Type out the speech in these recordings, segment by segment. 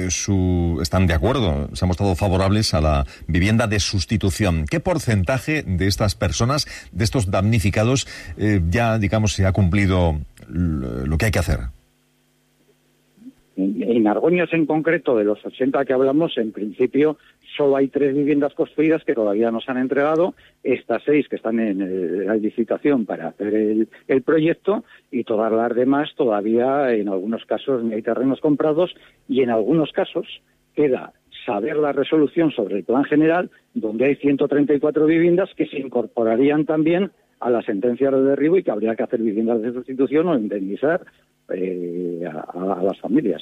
están de acuerdo, se han mostrado favorables a la vivienda de sustitución. ¿Qué porcentaje de estas personas, de estos damnificados, ya, digamos, se ha cumplido lo que hay que hacer? En Argoños en concreto, de los 80 que hablamos, en principio solo hay 3 viviendas construidas que todavía no se han entregado, estas 6 que están en la licitación para hacer el proyecto, y todas las demás todavía, en algunos casos, ni hay terrenos comprados, y en algunos casos queda saber la resolución sobre el plan general, donde hay 134 viviendas que se incorporarían también a la sentencia de derribo y que habría que hacer viviendas de sustitución o indemnizar a las familias.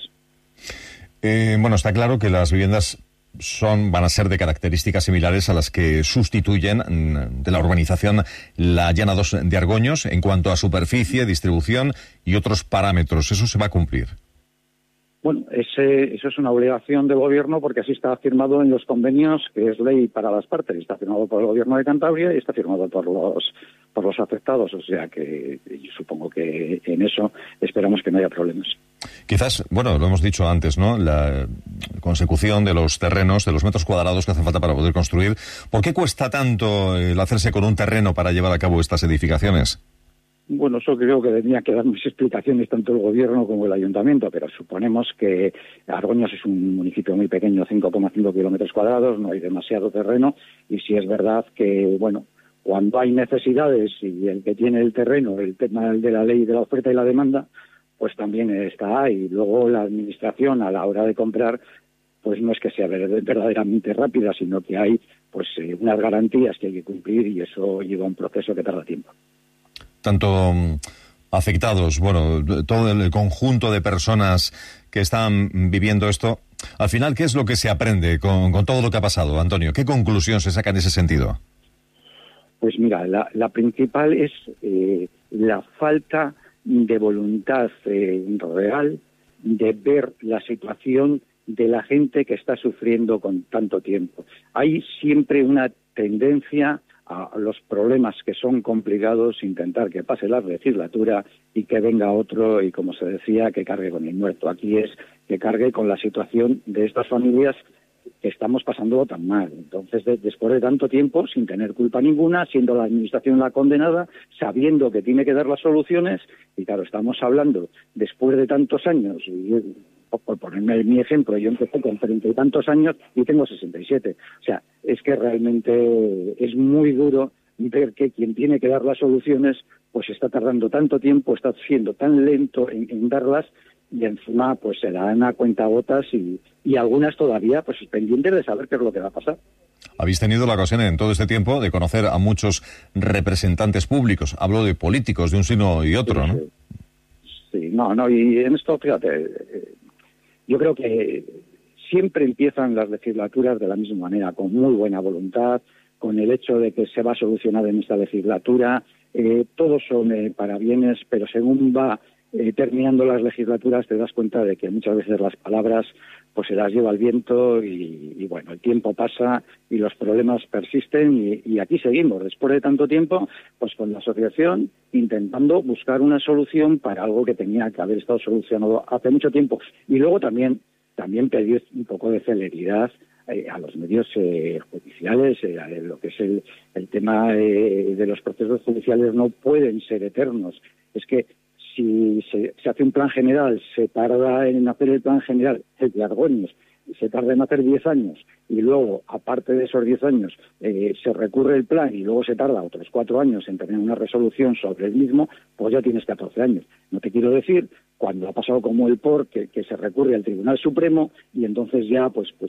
Bueno, está claro que las viviendas van a ser de características similares a las que sustituyen de la urbanización La Llana 2 de Argoños en cuanto a superficie, distribución y otros parámetros. ¿Eso se va a cumplir? Bueno, eso es una obligación del Gobierno porque así está firmado en los convenios, que es ley para las partes. Está firmado por el Gobierno de Cantabria y está firmado por los afectados. O sea que yo supongo que en eso esperamos que no haya problemas. Quizás, bueno, lo hemos dicho antes, ¿no? La consecución de los terrenos, de los metros cuadrados que hacen falta para poder construir. ¿Por qué cuesta tanto el hacerse con un terreno para llevar a cabo estas edificaciones? Bueno, eso creo que tenía que dar más explicaciones tanto el Gobierno como el Ayuntamiento, pero suponemos que Argoños es un municipio muy pequeño, 5,5 kilómetros cuadrados, no hay demasiado terreno, y si es verdad que, bueno, cuando hay necesidades y el que tiene el terreno, el tema de la ley de la oferta y la demanda, pues también está ahí. Luego la Administración, a la hora de comprar, pues no es que sea verdaderamente rápida, sino que hay pues unas garantías que hay que cumplir y eso lleva un proceso que tarda tiempo. Tanto afectados, bueno, todo el conjunto de personas que están viviendo esto, al final, ¿qué es lo que se aprende con todo lo que ha pasado, Antonio? ¿Qué conclusión se saca en ese sentido? Pues mira, la principal es la falta de voluntad real de ver la situación de la gente que está sufriendo con tanto tiempo. Hay siempre una tendencia a los problemas que son complicados, intentar que pase la legislatura y que venga otro y, como se decía, que cargue con el muerto. Aquí es que cargue con la situación de estas familias que estamos pasándolo tan mal. Entonces, después de tanto tiempo, sin tener culpa ninguna, siendo la Administración la condenada, sabiendo que tiene que dar las soluciones, y claro, estamos hablando, después de tantos años, y por ponerme mi ejemplo, yo empecé con 30 y tantos años y tengo 67. O sea, es que realmente es muy duro ver que quien tiene que dar las soluciones pues está tardando tanto tiempo, está siendo tan lento en darlas, y encima pues se dan a cuentagotas y algunas todavía pues pendientes de saber qué es lo que va a pasar. Habéis tenido la ocasión en todo este tiempo de conocer a muchos representantes públicos. Hablo de políticos de un signo y otro, ¿no? Sí, no, y en esto, fíjate, yo creo que siempre empiezan las legislaturas de la misma manera, con muy buena voluntad, con el hecho de que se va a solucionar en esta legislatura, todos son parabienes, pero según va terminando las legislaturas te das cuenta de que muchas veces las palabras pues se las lleva el viento y bueno, el tiempo pasa y los problemas persisten y aquí seguimos, después de tanto tiempo, pues con la asociación intentando buscar una solución para algo que tenía que haber estado solucionado hace mucho tiempo. Y luego también pedir un poco de celeridad a los medios judiciales, lo que es el tema de los procesos judiciales no pueden ser eternos. Es que si se hace un plan general, se tarda en hacer el plan general, el de Argoños, se tarda en hacer 10 años, y luego, aparte de esos 10 años, se recurre el plan y luego se tarda otros 4 años en tener una resolución sobre el mismo, pues ya tienes 14 años. No te quiero decir cuando ha pasado como el POR, que se recurre al Tribunal Supremo y entonces ya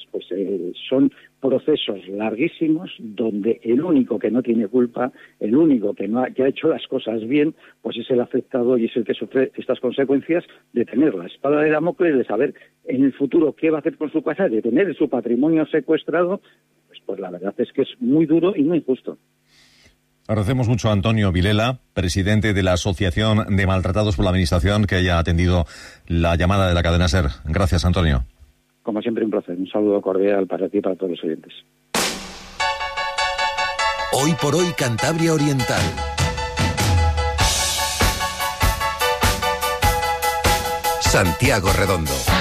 son procesos larguísimos donde el único que no tiene culpa, el único que ha hecho las cosas bien, pues es el afectado y es el que sufre estas consecuencias de tener la espada de Damocles, de saber en el futuro qué va a hacer con su casa, de tener su patrimonio secuestrado. Pues la verdad es que es muy duro y muy injusto. Agradecemos mucho a Antonio Vilela, presidente de la Asociación de Maltratados por la Administración, que haya atendido la llamada de la cadena SER. Gracias, Antonio. Como siempre, un placer. Un saludo cordial para ti y para todos los oyentes. Hoy por hoy, Cantabria Oriental. Santiago Redondo.